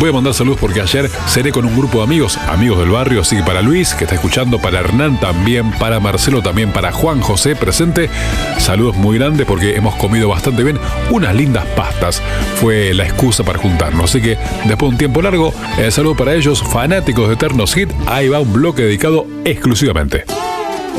voy a mandar saludos porque ayer cené con un grupo de amigos del barrio, así que para Luis, que está escuchando, para Hernán también, para Marcelo también, para Juan José presente, saludos muy grandes porque hemos comido bastante bien, unas lindas pastas, fue la excusa para juntarnos, así que después de un tiempo largo, saludo para ellos, fanáticos de Eternos Hit, ahí va un bloque dedicado exclusivamente.